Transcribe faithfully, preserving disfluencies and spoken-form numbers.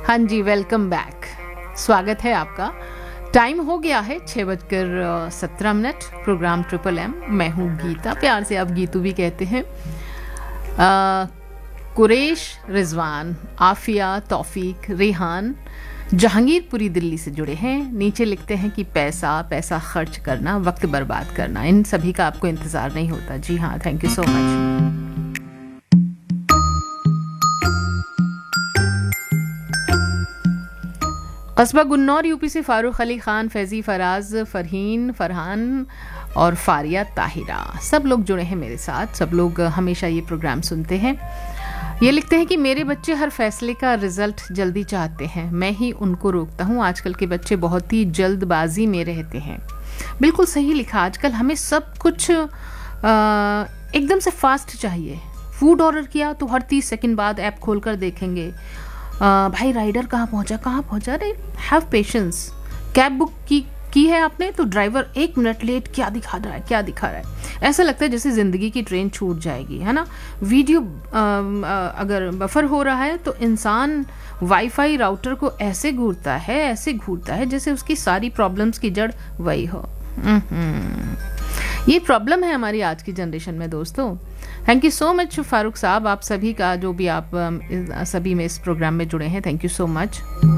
हाँ जी, welcome back. स्वागत है आपका। टाइम हो गया है छः बजकर सत्रह मिनट। Programme triple M. मैं हूँ गीता, प्यार से आप गीतू भी कहते हैं। आ, कुरैश, रिजवान, आफिया, तौफीक, रेहान जहांगीरपुरी दिल्ली से जुड़े हैं। नीचे लिखते हैं कि पैसा पैसा खर्च करना, वक्त बर्बाद करना, इन सभी का आपको इंतज़ार नहीं होता। जी हाँ, थैंक यू सो मच। कस्बा गुन्नौर यूपी से फारूक अली खान, फैजी, फराज, फरहीन, फरहान और फारिया ताहिरा, सब लोग जुड़े हैं मेरे साथ। सब लोग हमेशा ये प्रोग्राम सुनते हैं। ये लिखते हैं कि मेरे बच्चे हर फैसले का रिजल्ट जल्दी चाहते हैं, मैं ही उनको रोकता हूँ। आजकल के बच्चे बहुत ही जल्दबाजी में रहते हैं। बिल्कुल सही लिखा। आजकल हमें सब कुछ आ, एकदम से फास्ट चाहिए। फूड ऑर्डर किया तो हर तीस सेकंड बाद ऐप खोलकर देखेंगे आ, भाई राइडर कहाँ पहुँचा कहाँ पहुँचा। अरे हैव पेशेंस। कैब बुक की की है आपने तो ड्राइवर एक मिनट लेट, क्या दिखा रहा है क्या दिखा रहा है। ऐसा लगता है जैसे ज़िंदगी की ट्रेन छूट जाएगी, है ना। वीडियो आ, आ, अगर बफर हो रहा है तो इंसान वाईफाई राउटर को ऐसे घूरता है ऐसे घूरता है जैसे उसकी सारी प्रॉब्लम्स की जड़ वही हो। ये प्रॉब्लम है हमारी आज की जनरेशन में दोस्तों। Thank you so much Farooq साहब, आप सभी का जो भी आप सभी में इस प्रोग्राम में जुड़े हैं, थैंक यू सो मच।